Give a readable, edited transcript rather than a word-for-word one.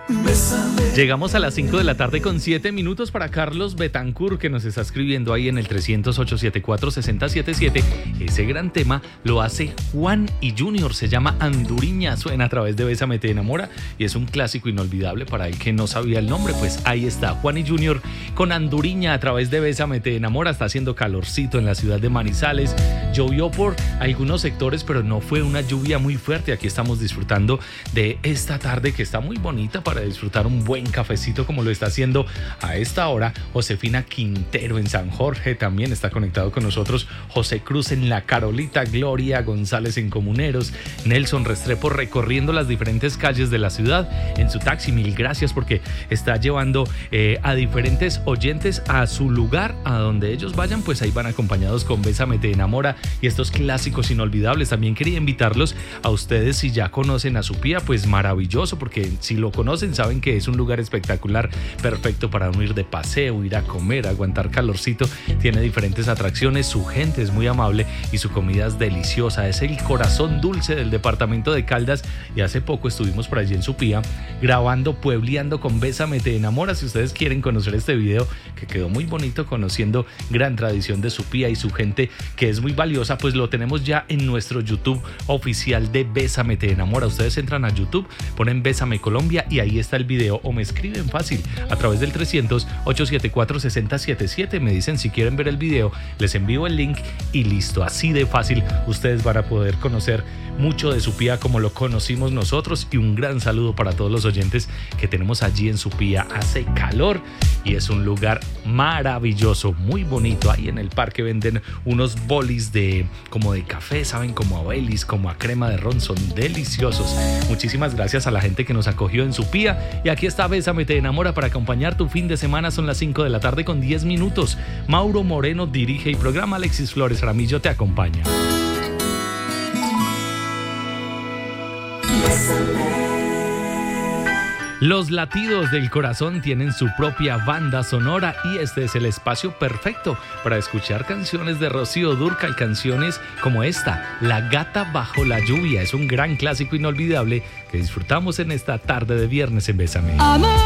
Llegamos a las 5 de la tarde con 7 minutos para Carlos Betancourt, que nos está escribiendo ahí en el 300-874-6077. Ese gran tema lo hace Juan y Junior, se llama Anduriña, suena a través de Bésame te enamora y es un clásico inolvidable para el que no sabía el nombre. Pues ahí está Juan y Junior con Anduriña a través de Bésame te enamora. Está haciendo calorcito en la ciudad de Manizales, llovió por algunos sectores, pero no fue una lluvia muy fuerte. Aquí estamos disfrutando de esta tarde que está muy bonita para disfrutar un buen cafecito, como lo está haciendo a esta hora Josefina Quintero en San Jorge. También está conectado con nosotros José Cruz en La Carolita, Gloria González en Comuneros, Nelson Restrepo recorriendo las diferentes calles de la ciudad en su taxi. Mil gracias porque está llevando a diferentes oyentes a su lugar, a donde ellos vayan, pues ahí van acompañados con Bésame te enamora y estos clásicos inolvidables. También quería invitarlos a ustedes, si ya conocen a Supía, pues maravilloso, porque si lo conocen saben que es un lugar espectacular, perfecto para uno ir de paseo, ir a comer, aguantar calorcito. Tiene diferentes atracciones, su gente es muy amable y su comida es deliciosa. Es el corazón dulce del departamento de Caldas y hace poco estuvimos por allí en Supía grabando Puebleando con Bésame te enamora. Si ustedes quieren conocer este video que quedó muy bonito, conociendo gran tradición de Supía y su gente que es muy valiosa, pues lo tenemos ya en nuestro YouTube oficial de Bésame te enamora. Ustedes entran a YouTube, ponen Bésame Colombia y ahí está el video, o me escriben fácil a través del 300-874-6077. Me dicen si quieren ver el video, les envío el link y listo. Así de fácil ustedes van a poder conocer mucho de Supía como lo conocimos nosotros. Y un gran saludo para todos los oyentes que tenemos allí en Supía. Hace calor y es un lugar maravilloso, muy bonito. Ahí en el parque venden unos bolis como de café, saben, como a Baileys, como a crema de ron, son deliciosos. Muchísimas gracias a la gente que nos acogió en Supía. Y aquí está Bésame te enamora para acompañar tu fin de semana. Son las 5 de la tarde con 10 minutos. Mauro Moreno dirige y programa. Alexis Flores Ramillo te acompaña. Los latidos del corazón tienen su propia banda sonora y este es el espacio perfecto para escuchar canciones de Rocío Dúrcal, canciones como esta, La gata bajo la lluvia. Es un gran clásico inolvidable que disfrutamos en esta tarde de viernes en Bésame.